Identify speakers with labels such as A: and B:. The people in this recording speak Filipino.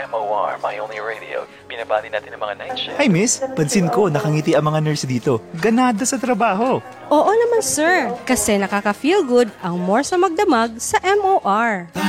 A: MOR, My Only Radio. Binabati natin ang mga night shift.
B: Hi miss, pansin ko nakangiti ang mga nurse dito. Ganado sa trabaho.
C: Oo naman sir, kasi nakaka-feel good ang more sa magdamag sa MOR.